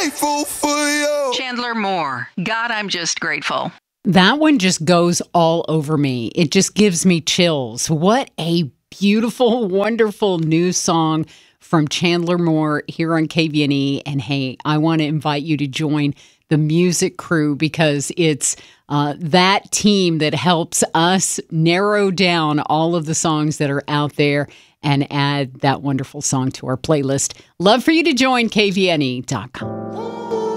grateful for you. Chandler Moore, God, I'm just grateful. That one just goes all over me. It just gives me chills. What a beautiful, wonderful new song from Chandler Moore here on KVNE. And hey, I want to invite you to join the music crew because it's that team that helps us narrow down all of the songs that are out there and add that wonderful song to our playlist. Love for you to join KVNE.com.